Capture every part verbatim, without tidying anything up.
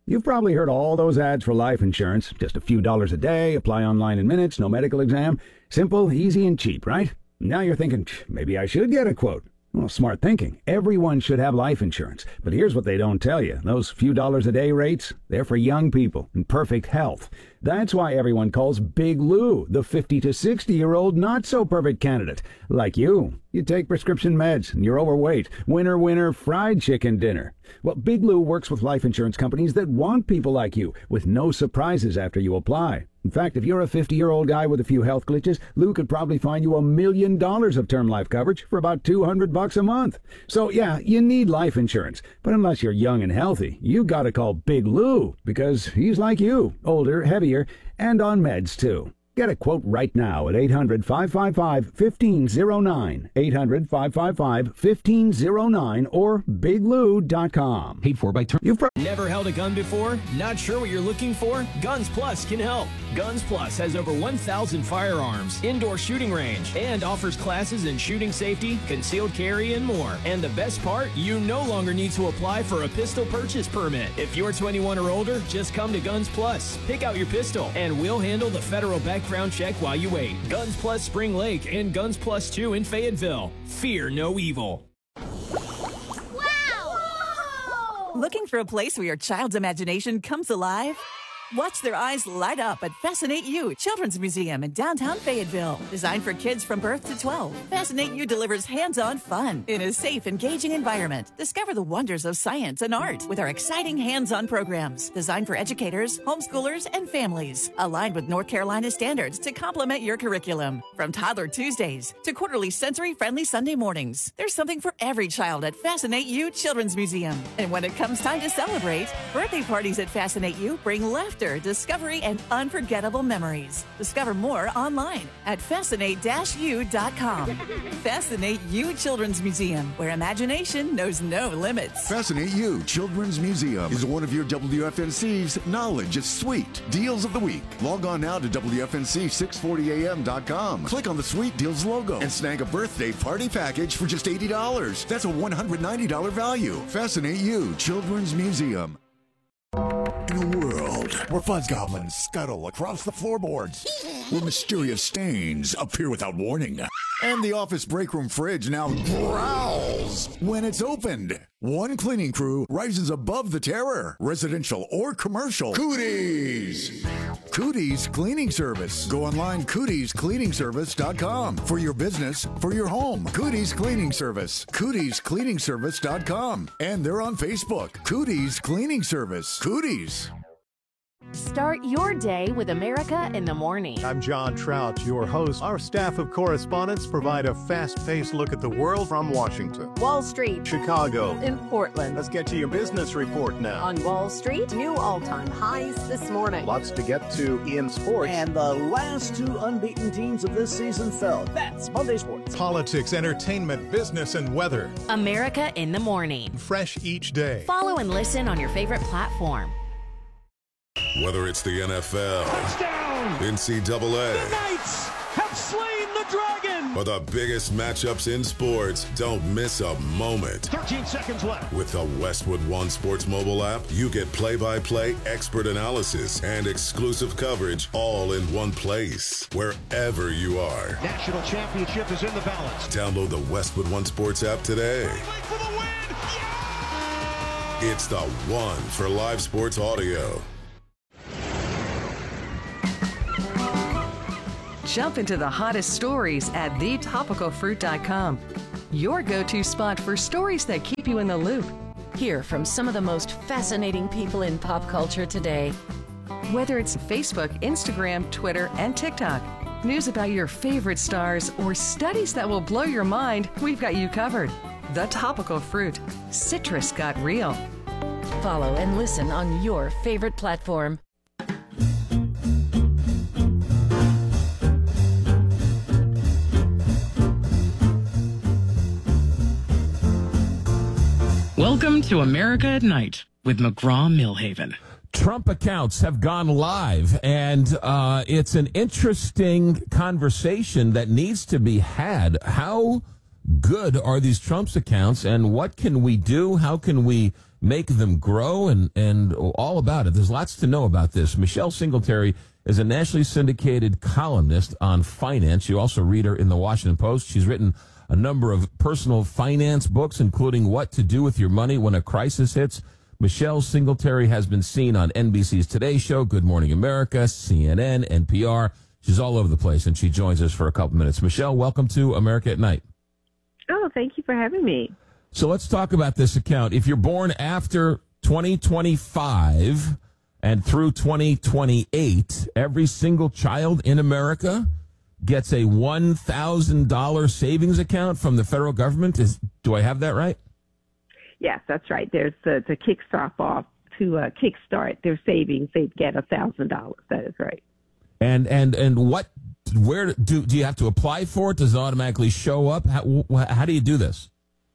You've probably heard all those ads for life insurance. Just a few dollars a day, apply online in minutes, no medical exam. Simple, easy, and cheap, right? Now you're thinking, maybe I should get a quote. Well, smart thinking. Everyone should have life insurance. But here's what they don't tell you. Those few dollars a day rates, they're for young people in perfect health. That's why everyone calls Big Lou the fifty to sixty-year-old not-so-perfect candidate. Like you. You take prescription meds and you're overweight. Winner, winner, fried chicken dinner. Well, Big Lou works with life insurance companies that want people like you, with no surprises after you apply. In fact, if you're a fifty-year-old guy with a few health glitches, Lou could probably find you a million dollars of term life coverage for about two hundred bucks a month. So yeah, you need life insurance. But unless you're young and healthy, you gotta call Big Lou, because he's like you, older, heavier, and on meds too. Get a quote right now at eight hundred, five five five, one five zero nine, eight hundred, five five five, one five zero nine, or big lou dot com. Paid for by term. You've pro- Never held a gun before? Not sure what you're looking for? Guns Plus can help. Guns Plus has over one thousand firearms, indoor shooting range, and offers classes in shooting safety, concealed carry, and more. And the best part? You no longer need to apply for a pistol purchase permit. If you're twenty-one or older, just come to Guns Plus. Pick out your pistol, and we'll handle the federal background check while you wait. Guns Plus Spring Lake and Guns Plus two in Fayetteville. Fear no evil. Wow! Looking for a place where your child's imagination comes alive? Watch their eyes light up at Fascinate You Children's Museum in downtown Fayetteville. Designed for kids from birth to twelve, Fascinate You delivers hands-on fun in a safe, engaging environment. Discover the wonders of science and art with our exciting hands-on programs designed for educators, homeschoolers, and families. Aligned with North Carolina standards to complement your curriculum. From Toddler Tuesdays to quarterly sensory-friendly Sunday mornings, there's something for every child at Fascinate You Children's Museum. And when it comes time to celebrate, birthday parties at Fascinate You bring laughter, discovery, and unforgettable memories. Discover more online at fascinate dash u dot com. Fascinate You Children's Museum, where imagination knows no limits. Fascinate You Children's Museum is one of your W F N C's Knowledge is Sweet Deals of the Week. Log on now to W F N C six forty A M dot com. Click on the Sweet Deals logo and snag a birthday party package for just eighty dollars. That's a one hundred ninety dollars value. Fascinate You Children's Museum. In a world where fuzz goblins scuttle across the floorboards, where mysterious stains appear without warning, and the office break room fridge now growls when it's opened, one cleaning crew rises above the terror, residential or commercial. Cooties! Cooties Cleaning Service. Go online, cooties cleaning service dot com. For your business, for your home. Cooties Cleaning Service. cooties cleaning service dot com. And they're on Facebook. Cooties Cleaning Service. Cooties. Start your day with America in the Morning. I'm John Trout, your host. Our staff of correspondents provide a fast-paced look at the world from Washington, Wall Street, Chicago, in Portland. Let's get to your business report now. On Wall Street, new all-time highs this morning. Lots to get to in sports. And the last two unbeaten teams of this season fell. That's Monday Sports. Politics, entertainment, business, and weather. America in the Morning. Fresh each day. Follow and listen on your favorite platform. Whether it's the N F L, touchdown, N C double A, the Knights have slain the dragon, or the biggest matchups in sports, don't miss a moment. thirteen seconds left. With the Westwood One Sports mobile app, you get play-by-play, expert analysis, and exclusive coverage all in one place, wherever you are. National championship is in the balance. Download the Westwood One Sports app today. For the win. Yeah! It's the one for live sports audio. Jump into the hottest stories at the topical fruit dot com. Your go-to spot for stories that keep you in the loop. Hear from some of the most fascinating people in pop culture today. Whether it's Facebook, Instagram, Twitter, and TikTok, news about your favorite stars, or studies that will blow your mind, we've got you covered. The Topical Fruit. Citrus got real. Follow and listen on your favorite platform. Welcome to America at Night with McGraw-Millhaven. Trump accounts have gone live, and uh, it's an interesting conversation that needs to be had. How good are these Trump's accounts, and what can we do? How can we make them grow, and, and all about it? There's lots to know about this. Michelle Singletary is a nationally syndicated columnist on finance. You also read her in the Washington Post. She's written a number of personal finance books, including What to Do with Your Money When a Crisis Hits. Michelle Singletary has been seen on N B C's Today Show, Good Morning America, C N N, N P R. She's all over the place, and she joins us for a couple minutes. Michelle, welcome to America at Night. Oh, thank you for having me. So let's talk about this account. If you're born after twenty twenty-five and through twenty twenty-eight, every single child in America gets a one thousand dollars savings account from the federal government. Is, do I have that right? Yes, that's right. There's a, to kickstart off to uh, kickstart their savings. They get one thousand dollars. That is right. And and and what? Where do do you have to apply for it? Does it automatically show up? How, how do you do this?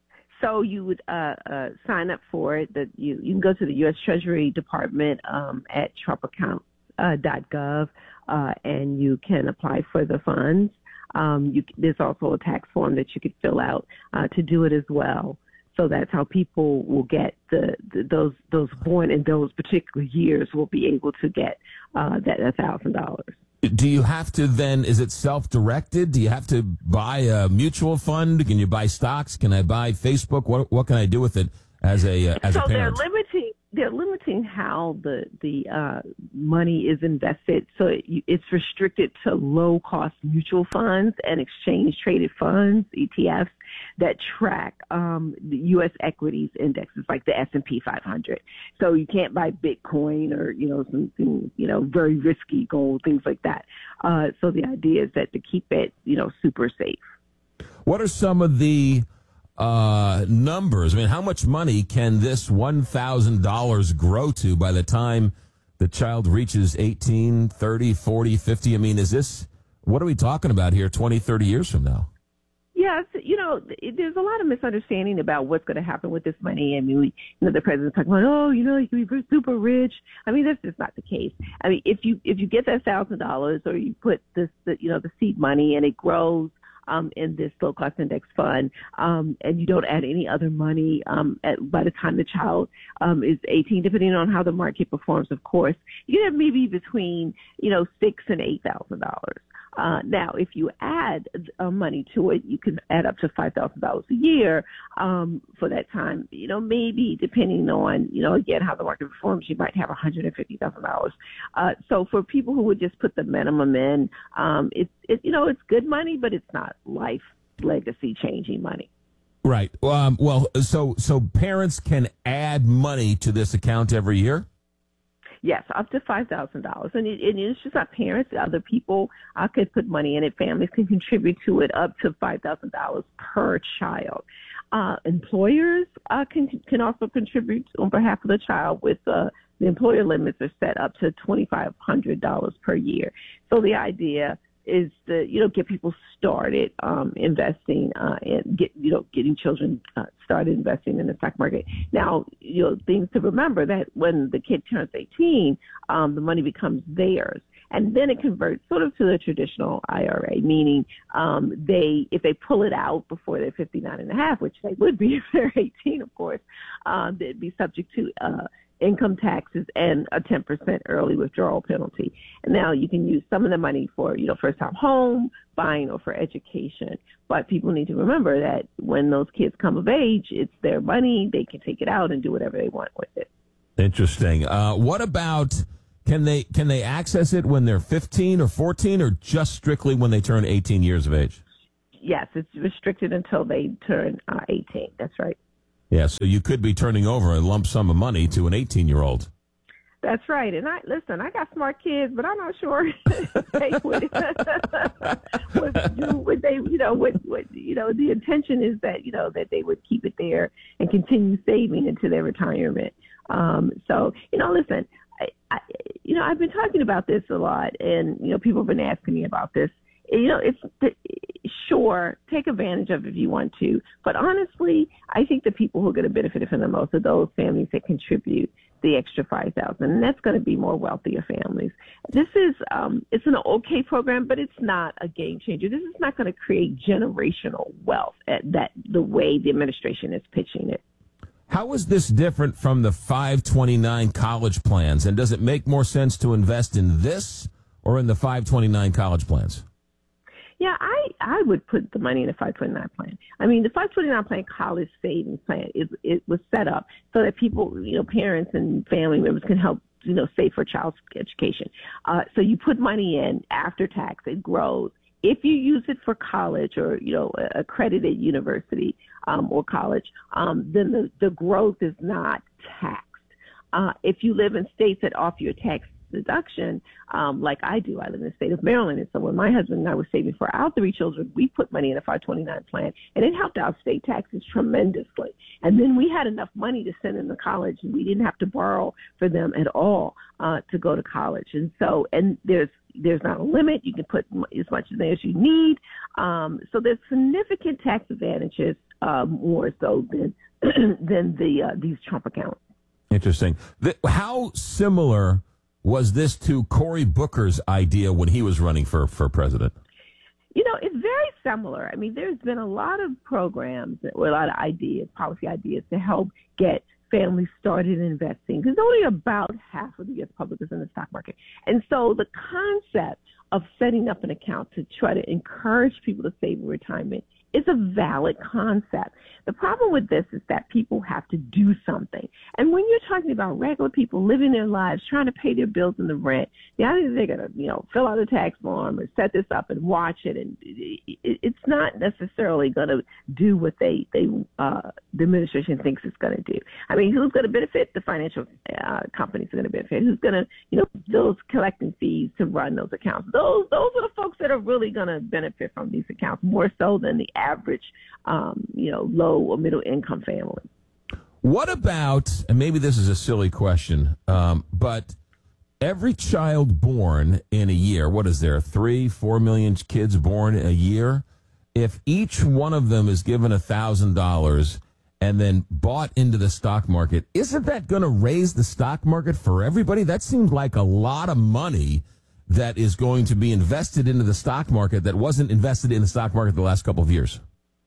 So you would uh, uh, sign up for it. That you you can go to the U S Treasury Department um, at trump account dot gov uh, and you can apply for the funds. Um, you, there's also a tax form that you could fill out uh, to do it as well. So that's how people will get the, the those those born in those particular years will be able to get uh, that one thousand dollars. Do you have to then, is it self-directed? Do you have to buy a mutual fund? Can you buy stocks? Can I buy Facebook? What what can I do with it as a uh, as so a parent? So they're limiting they're limiting how the the uh, money is invested. So it, it's restricted to low-cost mutual funds and exchange-traded funds, E T Fs, that track um, the U S equities indexes like the S and P five hundred. So you can't buy Bitcoin or, you know, something, you know, very risky gold, things like that. Uh, so the idea is that to keep it, you know, super safe. What are some of the uh, numbers? I mean, how much money can this one thousand dollars grow to by the time the child reaches eighteen, thirty, forty, fifty? I mean, is this, what are we talking about here twenty, thirty years from now? Yes, you know, there's a lot of misunderstanding about what's going to happen with this money. I mean, we, you know, the president's talking about, oh, you know, you can be super rich. I mean, that's just not the case. I mean, if you if you get that thousand dollars, or you put this, the, you know, the seed money, and it grows um, in this low cost index fund, um, and you don't add any other money um, at, by the time the child um, is eighteen, depending on how the market performs, of course, you get maybe between, you know, six and eight thousand dollars. Uh, now, if you add uh, money to it, you can add up to five thousand dollars a year um, for that time. You know, maybe depending on, you know, again, how the market performs, you might have one hundred fifty thousand dollars. Uh, so for people who would just put the minimum in, um, it's, it, you know, it's good money, but it's not life legacy changing money. Right. Um, well, so so parents can add money to this account every year? Yes, up to five thousand dollars. And, it, and it's just not parents. Other people uh, could put money in it. Families can contribute to it up to five thousand dollars per child. Uh, employers uh, can can also contribute on behalf of the child with uh, the employer limits are set up to twenty-five hundred dollars per year. So the idea is to, you know, get people started um, investing uh, and get, you know, getting children uh, started investing in the stock market. Now, you know, things to remember that when the kid turns eighteen, um, the money becomes theirs. And then it converts sort of to the traditional I R A, meaning um, they, if they pull it out before they're fifty-nine and a half, which they would be if they're eighteen, of course, um, they'd be subject to uh, income taxes and a ten percent early withdrawal penalty. And now you can use some of the money for, you know, first time home buying or for education. But people need to remember that when those kids come of age, it's their money. They can take it out and do whatever they want with it. Interesting. Uh, what about, can they can they access it when they're fifteen or fourteen, or just strictly when they turn eighteen years of age? Yes, it's restricted until they turn uh, eighteen. That's right. Yeah, so you could be turning over a lump sum of money to an eighteen-year-old. That's right. And I listen, I got smart kids, but I'm not sure they would, would do what they, you know, what, what, you know, the intention is that, you know, that they would keep it there and continue saving into their retirement. Um, so, you know, listen, I, I, you know, I've been talking about this a lot, and, you know, people have been asking me about this. You know, it's sure, take advantage of it if you want to. But honestly, I think the people who are going to benefit from the most are those families that contribute the extra five thousand dollars, and that's going to be more wealthier families. This is um, it's an okay program, but it's not a game changer. This is not going to create generational wealth at that the way the administration is pitching it. How is this different from the five twenty-nine college plans, and does it make more sense to invest in this or in the five twenty-nine college plans? Yeah, I, I would put the money in the five twenty-nine plan. I mean, the five twenty-nine plan, college savings plan, it, it was set up so that people, you know, parents and family members can help, you know, save for child's education. Uh, so you put money in after tax, it grows. If you use it for college or, you know, accredited university um, or college, um, then the, the growth is not taxed. Uh, if you live in states that offer you a tax deduction, um, like I do. I live in the state of Maryland, and so when my husband and I were saving for our three children, we put money in a five twenty-nine plan, and it helped our state taxes tremendously. And then we had enough money to send them to college, and we didn't have to borrow for them at all uh, to go to college. And so, and there's there's not a limit. You can put as much in there as you need. Um, so there's significant tax advantages, uh, more so than than the uh, these Trump accounts. Interesting. The, how similar was this to Cory Booker's idea when he was running for, for president? You know, it's very similar. I mean, there's been a lot of programs or a lot of ideas, policy ideas to help get families started investing, because only about half of the U S public is in the stock market. And so the concept of setting up an account to try to encourage people to save in retirement is a valid concept. The problem with this is that people have to do something. And when you're talking about regular people living their lives, trying to pay their bills and the rent, the idea that they're going to, you know, fill out a tax form and set this up and watch it, and it, it, it's not necessarily going to do what they, they uh, the administration thinks it's going to do. I mean, who's going to benefit? The financial uh, companies are going to benefit. Who's going to, you know, those collecting fees to run those accounts? Those, those are the folks that are really going to benefit from these accounts more so than the average, um, you know, low or middle income family. What about, and maybe this is a silly question, um, but every child born in a year, what is there, three, four million kids born a year? If each one of them is given a thousand dollars and then bought into the stock market, isn't that going to raise the stock market for everybody? That seems like a lot of money that is going to be invested into the stock market that wasn't invested in the stock market the last couple of years.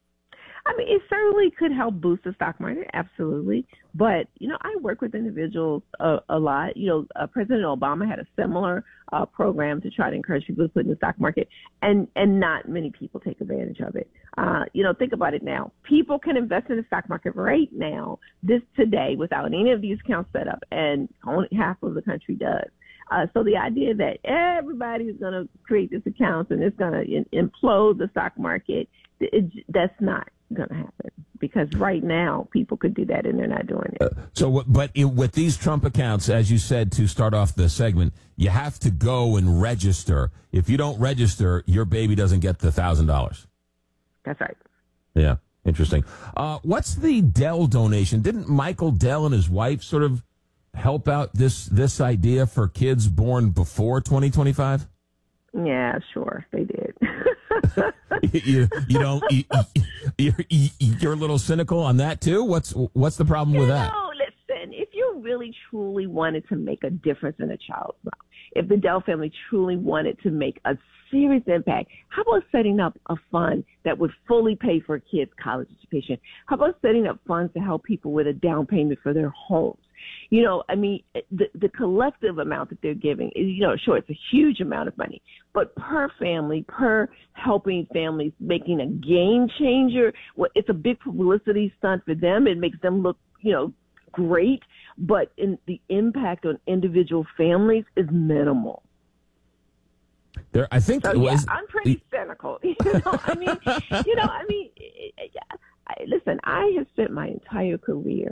I mean, it certainly could help boost the stock market, absolutely. But, you know, I work with individuals a, a lot. You know, uh, President Obama had a similar uh, program to try to encourage people to put in the stock market, and, and not many people take advantage of it. Uh, you know, think about it now. People can invest in the stock market right now, this today, without any of these accounts set up, and only half of the country does. Uh, so the idea that everybody is going to create this account and it's going to implode the stock market, it, that's not going to happen, because right now people could do that and they're not doing it. Uh, so, but it, with these Trump accounts, as you said to start off the segment, you have to go and register. If you don't register, your baby doesn't get the one thousand dollars. That's right. Yeah, interesting. Uh, what's the Dell donation? Didn't Michael Dell and his wife sort of help out this this idea for kids born before twenty twenty-five? Yeah, sure, they did. you, you don't. You, you're, you're a little cynical on that too. What's what's the problem with that? No, listen. If you really truly wanted to make a difference in a child's life, if the Dell family truly wanted to make a serious impact, how about setting up a fund that would fully pay for a kid's college education? How about setting up funds to help people with a down payment for their homes? You know, I mean, the, the collective amount that they're giving is, you know, sure, it's a huge amount of money, but per family, per helping families, making a game changer, well, it's a big publicity stunt for them. It makes them look, you know, great, but in the impact on individual families is minimal. There, I think so, it was, yeah, I'm pretty cynical. You know, I mean, you know, I mean, I, listen, I have spent my entire career